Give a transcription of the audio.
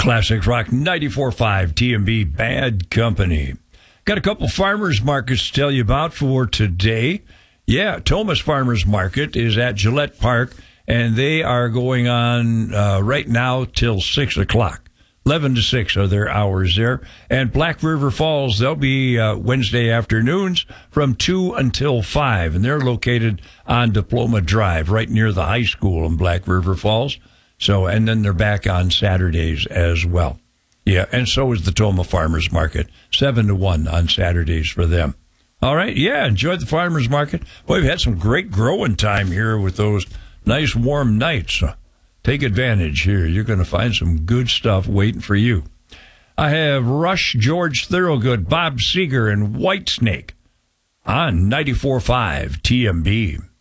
Classic Rock 94.5 TMB Bad Company. Got a couple farmers markets to tell you about for today. Yeah, Thomas Farmers Market is at Gillette Park, and they are going on right now till 6 o'clock. 11 to 6 are their hours there. And Black River Falls, they'll be Wednesday afternoons from 2 until 5. And they're located on Diploma Drive, right near the high school in Black River Falls. So, and then they're back on Saturdays as well. Yeah, and so is the Toma Farmers Market, 7 to 1 on Saturdays for them. All right, yeah, enjoy the farmers market. Boy, we've had some great growing time here with those nice warm nights. Take advantage here. You're going to find some good stuff waiting for you. I have Rush, George Thorogood, Bob Seger, and Whitesnake on 94.5 TMB.